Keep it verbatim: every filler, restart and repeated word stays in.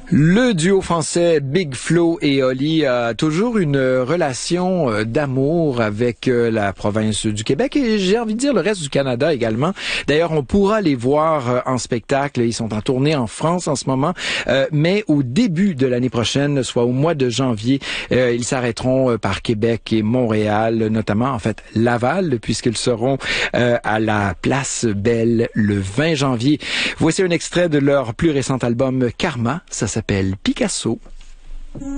Le duo français Big Flo et Oli a toujours une relation d'amour avec la province du Québec et j'ai envie de dire le reste du Canada également. D'ailleurs, on pourra les voir en spectacle. Ils sont en tournée en France en ce moment, euh, mais au début de l'année prochaine, soit au mois de janvier, euh, ils s'arrêteront par Québec et Montréal, notamment en fait Laval, puisqu'ils seront euh, à la Place Belle le vingt janvier. Voici un extrait de leur plus récent album Karma. Ça s'appelle Picasso.